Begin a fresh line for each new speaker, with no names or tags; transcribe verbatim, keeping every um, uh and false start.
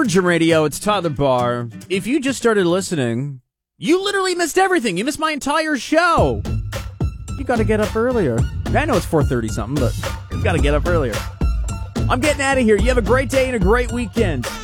Virgin Radio, it's Tyler Barr. If you just started listening, you literally missed everything. You missed my entire show. You got to get up earlier. I know it's four thirty something, but you got to get up earlier. I'm getting out of here. You have a great day and a great weekend.